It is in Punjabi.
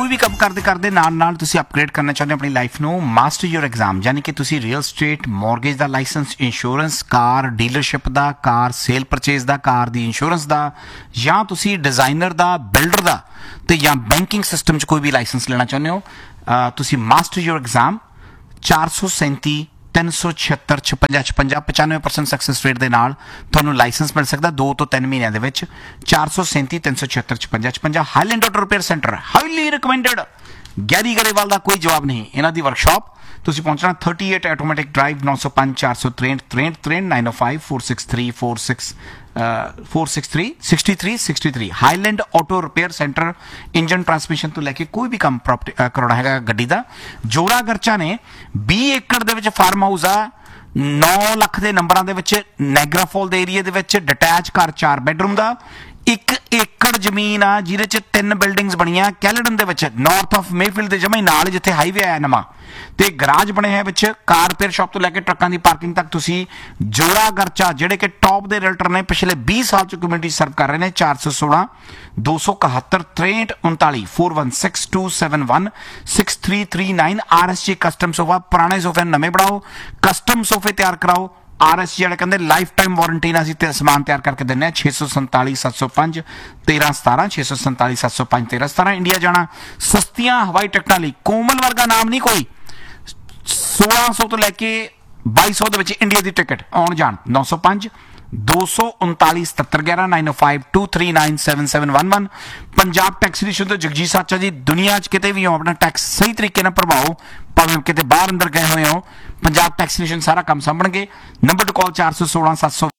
कोई भी काम करते करते नाल तुसी अपग्रेड करना चाहते हो अपनी लाइफ ਨੂੰ ਮਾਸਟਰ योर एग्जाम यानी कि तुसी रियल स्टेट मॉर्गेज ਦਾ ਲਾਇਸੈਂਸ ਇੰਸ਼ੋਰੈਂਸ ਕਾਰ ਡੀਲਰਸ਼ਿਪ ਦਾ ਕਾਰ ਸੇਲ ਪਰਚੇਜ਼ ਦਾ ਕਾਰ ਦੀ ਇੰਸ਼ੋਰੈਂਸ ਦਾ ਜਾਂ ਤੁਸੀਂ ਡਿਜ਼ਾਈਨਰ ਦਾ ਬਿਲਡਰ ਦਾ ਤੇ ਜਾਂ ਬੈਂਕਿੰਗ ਸਿਸਟਮ 'ਚ ਕੋਈ ਵੀ ਲਾਇਸੈਂਸ ਲੈਣਾ ਚਾਹੁੰਦੇ ਹੋ ਤੁਸੀਂ master your exam 437 376 56 56 95% success rate ਦੇ ਨਾਲ ਤੁਹਾਨੂੰ ਲਾਇਸੈਂਸ ਮਿਲ ਸਕਦਾ 2 ਤੋਂ 3 ਮਹੀਨਿਆਂ ਦੇ ਵਿੱਚ 437 376 56 56 Highland auto repair centre highly recommended Garry Grewal ਦਾ ਕੋਈ ਜਵਾਬ ਨਹੀਂ ਇਹਨਾਂ ਦੀ ਵਰਕਸ਼ਾਪ ਤੁਸੀਂ ਪਹੁੰਚਣਾ 38 automatic drive 905 463 905 463 63 Highland auto repair centre engine transmission ਤੋਂ ਲੈ ਕੇ ਕੋਈ ਵੀ ਕੰਮ ਕਰਾਉਣਾ ਹੈਗਾ ਗੱਡੀ ਦਾ ਜੋੜਾ ਗਰਚਾ ਨੇ 20 ਏਕੜ ਦੇ ਵਿੱਚ ਫਾਰਮ ਹਾਊਸ ਆ 9 ਲੱਖ ਦੇ ਨੰਬਰਾਂ ਦੇ ਵਿੱਚ ਨੈਗਰਾ ਫਾਲ ਦੇ ਏਰੀਆ ਦੇ ਵਿੱਚ ਡਿਟੈਚ ਘਰ 4 ਬੈਡਰੂਮ ਦਾ 1 ਏਕੜ ਜ਼ਮੀਨ ਆ ਜਿਹਦੇ ਚ 3 ਬਿਲਡਿੰਗਸ ਬਣੀਆਂ ਕੈਲਡਨ ਦੇ ਵਿੱਚ ਨਾਰਥ ਆਫ ਮੇਫੀਲਡ ਦੇ ਜਮਾ ਹੀ ਨਾਲ ਜਿੱਥੇ ਹਾਈਵੇ ਆਇਆ ਨਵਾਂ ਤੇ ਗਰਾਜ ਬਣੇ ਹੈ ਵਿੱਚ ਕਾਰ ਰਿਪੇਅਰ ਸ਼ਾਪ ਤੋਂ ਲੈ ਕੇ ਟਰੱਕਾਂ ਦੀ ਪਾਰਕਿੰਗ ਤੱਕ ਤੁਸੀਂ ਜੋੜਾ ਗਰਚਾ ਜਿਹੜੇ ਕਿ ਟੌਪ ਦੇ ਰੀਅਲਟਰ ਨੇ ਪਿਛਲੇ 20 ਸਾਲ ਚ ਕਮਿਊਨਿਟੀ ਸਰਵ ਕਰ ਰਹੇ ਨੇ 416 271 6339 416271 6339 RSG ਕਸਟਮ ਸੋਫਾ ਪੁਰਾਣੇ ਸੋਫੇ ਨਵੇਂ ਬਣਾਓ ਕਸਟਮ ਸੋਫੇ ਤਿਆਰ ਕਰਾਓ RSG ਵਾਲੇ ਕਹਿੰਦੇ ਲਾਈਫ ਟਾਈਮ ਵਾਰੰਟੀ ਨਾਲ ਅਸੀਂ ਸਮਾਨ ਤਿਆਰ ਕਰਕੇ ਦਿੰਦੇ ਹਾਂ 647 705 1317 647 705 1317 ਇੰਡੀਆ ਜਾਣਾ ਸਸਤੀਆਂ ਹਵਾਈ ਟਿਕਟਾਂ ਲਈ ਕੋਮਲ ਵਰਗਾ ਨਾਮ ਨਹੀਂ ਕੋਈ 1600 ਤੋਂ ਲੈ ਕੇ 2200 ਦੇ ਵਿੱਚ ਇੰਡੀਆ ਦੀ ਟਿਕਟ ਆਉਣ ਜਾਣ 905 239 7711 905 239 7711 ਪੰਜਾਬ ਟੈਕਸ ਰਿਸ਼ਵਤ ਤੋਂ ਜਗਜੀਤ ਸਾਚਾ ਜੀ ਦੁਨੀਆ 'ਚ ਕਿਤੇ ਵੀ ਹੋ ਆਪਣਾ ਟੈਕਸ ਸਹੀ ਤਰੀਕੇ ਨਾਲ ਭਰਵਾਓ ਭਾਵੇਂ ਕਿਤੇ ਬਾਹਰ ਅੰਦਰ ਗਏ ਹੋਏ ਹੋ ਪੰਜਾਬ ਟੈਕਸ ਰਿਸ਼ਵਤ ਸਾਰਾ ਕੰਮ ਸਾਂਭਣਗੇ ਨੰਬਰ ਟੂ ਕਾਲ 416 700